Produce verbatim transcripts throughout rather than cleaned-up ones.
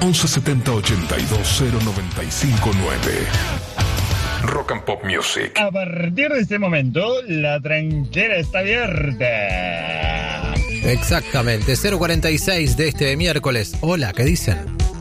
once setenta ochenta y dos cero noventa y cinco nueve. Rock and Pop Music. A partir de este momento, la tranquera está abierta. Exactamente, cero cuarenta y seis de este miércoles. Hola, ¿qué dicen?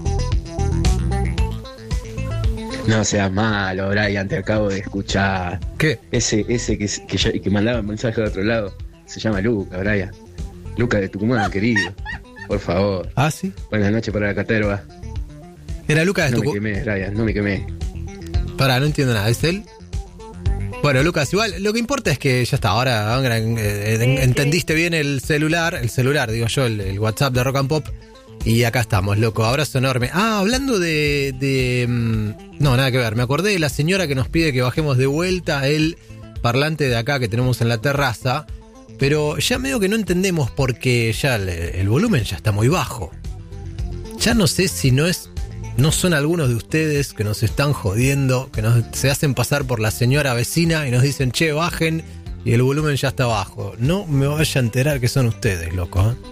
No seas malo, Brian, te acabo de escuchar. ¿Qué? Ese, ese que, que, que mandaba un mensaje de otro lado se llama Luca, Brian. Luca de Tucumán, querido. Por favor. ¿Ah, sí? Buenas noches para la caterva. Era Lucas de Tucumán. Tucumán. No me quemé, Brian, no me quemé. Pará, no entiendo nada, ¿es él? Bueno, Lucas, igual, lo que importa es que ya está, ahora eh, entendiste bien el celular, el celular, digo yo, el, el WhatsApp de Rock and Pop, y acá estamos, loco, abrazo enorme. Ah, hablando de, de... No, nada que ver, me acordé de la señora que nos pide que bajemos de vuelta el parlante de acá que tenemos en la terraza, pero ya medio que no entendemos porque ya el, el volumen ya está muy bajo. Ya no sé si no es... No son algunos de ustedes que nos están jodiendo, que nos, se hacen pasar por la señora vecina y nos dicen, che, bajen, y el volumen ya está bajo. No me vaya a enterar que son ustedes, loco, ¿eh?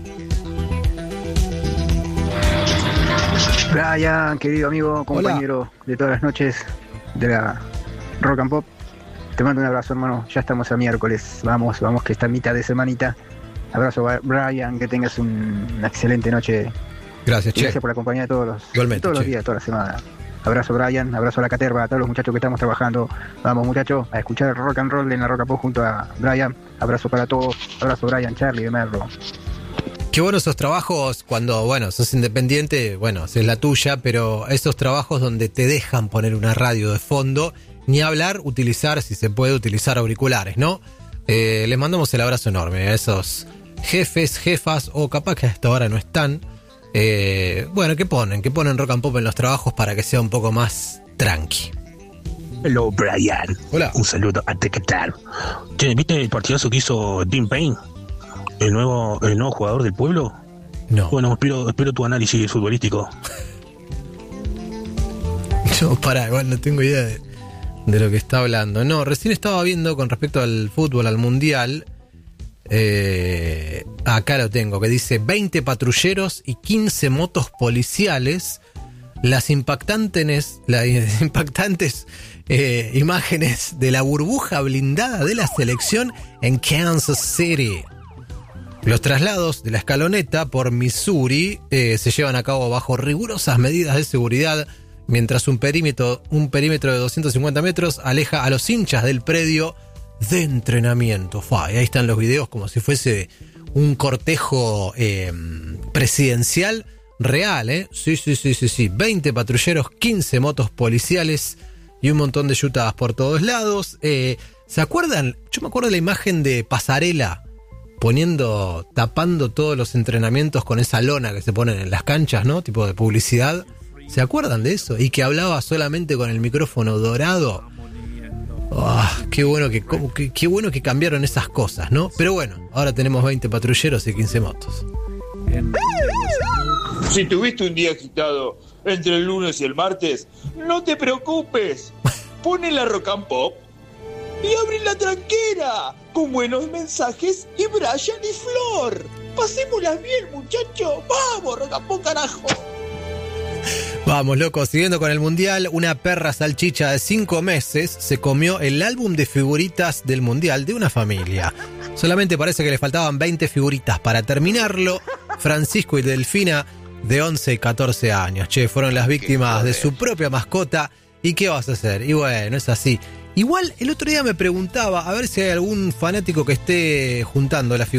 Brian, querido amigo, compañero Hola. de todas las noches de la Rock and Pop, te mando un abrazo, hermano. Ya estamos a miércoles, vamos, vamos que está mitad de semanita. Abrazo, Brian, que tengas un, una excelente noche. Gracias, che. Gracias por la compañía de todos los, Igualmente, todos los che. días, toda la semana. Abrazo, Brian, abrazo a la caterva, a todos los muchachos que estamos trabajando. Vamos, muchachos, a escuchar rock and roll en la Rock and Pop junto a Brian. Abrazo para todos, abrazo, Brian, Charlie, de Merlo. Qué bueno esos trabajos cuando, bueno, sos independiente, bueno, es la tuya, pero esos trabajos donde te dejan poner una radio de fondo, ni hablar, utilizar, si se puede, utilizar auriculares, ¿no? Eh, les mandamos el abrazo enorme a esos jefes, jefas, o capaz que hasta ahora no están. Eh, bueno, ¿qué ponen? ¿Qué ponen Rock and Pop en los trabajos para que sea un poco más tranqui? Hello, Brian. Hola. Un saludo a Tequetar. Che, ¿viste el partidazo que hizo Tim Payne? El nuevo, el nuevo jugador del pueblo. No. Bueno, espero, espero tu análisis futbolístico. Yo, pará, igual no tengo idea de, de lo que está hablando. No, recién estaba viendo con respecto al fútbol, al mundial. Eh, acá lo tengo, que dice veinte patrulleros y quince motos policiales. Las impactantes, las impactantes eh, imágenes de la burbuja blindada de la selección en Kansas City. Los traslados de la escaloneta por Missouri eh, se llevan a cabo bajo rigurosas medidas de seguridad, mientras un perímetro, un perímetro de doscientos cincuenta metros aleja a los hinchas del predio de entrenamiento. Fa, y ahí están los videos como si fuese un cortejo eh, presidencial real, ¿eh? Sí, sí, sí, sí, sí. veinte patrulleros, quince motos policiales y un montón de yutadas por todos lados. Eh, ¿Se acuerdan? Yo me acuerdo de la imagen de Pasarela poniendo, tapando todos los entrenamientos con esa lona que se ponen en las canchas, ¿no? Tipo de publicidad. ¿Se acuerdan de eso? Y que hablaba solamente con el micrófono dorado. Oh, qué bueno que, qué, qué bueno que cambiaron esas cosas, ¿no? Pero bueno, ahora tenemos veinte patrulleros y quince motos. Si tuviste un día agitado entre el lunes y el martes, no te preocupes. Pone la Rock and Pop y abre la tranquera con buenos mensajes y Brian y Flor. Pasémoslas bien, muchachos. Vamos, Rock and Pop, carajo. Vamos, loco, siguiendo con el mundial, una perra salchicha de cinco meses se comió el álbum de figuritas del mundial de una familia. Solamente parece que le faltaban veinte figuritas para terminarlo. Francisco y Delfina, de once y catorce años, che, fueron las víctimas de su propia mascota. ¿Y qué vas a hacer? Y bueno, es así. Igual, el otro día me preguntaba a ver si hay algún fanático que esté juntando las figuritas